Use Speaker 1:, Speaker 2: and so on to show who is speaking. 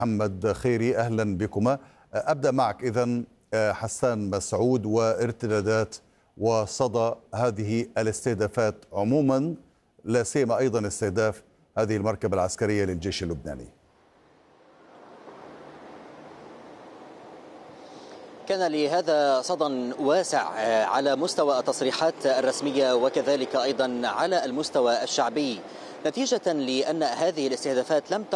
Speaker 1: محمد خيري، أهلا بكما. أبدأ معك إذن حسان مسعود وارتدادات وصدى هذه الاستهدافات عموما، لا سيما أيضا استهداف هذه المركبة العسكرية للجيش اللبناني.
Speaker 2: كان لهذا صدى واسع على مستوى التصريحات الرسمية وكذلك أيضا على المستوى الشعبي، نتيجة لأن هذه الاستهدافات لم